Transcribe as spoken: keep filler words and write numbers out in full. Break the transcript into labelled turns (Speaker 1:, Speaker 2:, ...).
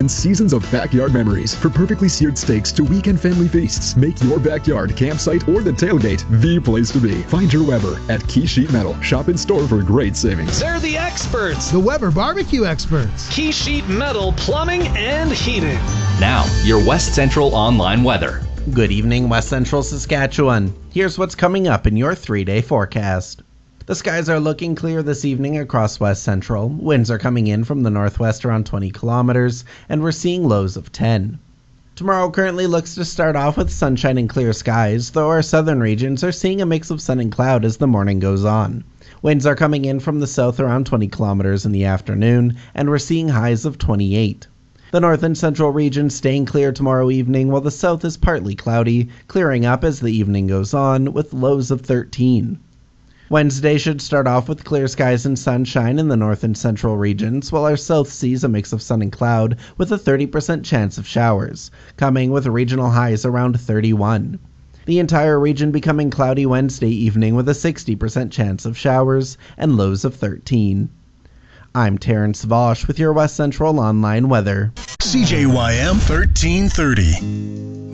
Speaker 1: and seasons of backyard memories. From perfectly seared steaks to weekend family feasts, make your backyard, campsite, or the tailgate the place to be. Find your Weber at Key Sheet Metal. Shop in store for great savings.
Speaker 2: They're the experts.
Speaker 3: The Weber barbecue experts.
Speaker 2: Key Sheet Metal Plumbing and Heating.
Speaker 4: Now, your West Central online weather.
Speaker 5: Good evening, West Central Saskatchewan. Here's what's coming up in your three-day forecast. The skies are looking clear this evening across West Central. Winds are coming in from the northwest around twenty kilometers, and we're seeing lows of ten. Tomorrow currently looks to start off with sunshine and clear skies, though our southern regions are seeing a mix of sun and cloud as the morning goes on. Winds are coming in from the south around twenty kilometers in the afternoon, and we're seeing highs of twenty-eight. The north and central regions staying clear tomorrow evening, while the south is partly cloudy, clearing up as the evening goes on with lows of thirteen. Wednesday should start off with clear skies and sunshine in the north and central regions, while our south sees a mix of sun and cloud with a thirty percent chance of showers, coming with regional highs around thirty-one. The entire region becoming cloudy Wednesday evening with a sixty percent chance of showers and lows of thirteen. I'm Terrence Vosch with your West Central online weather.
Speaker 6: C J Y M thirteen thirty.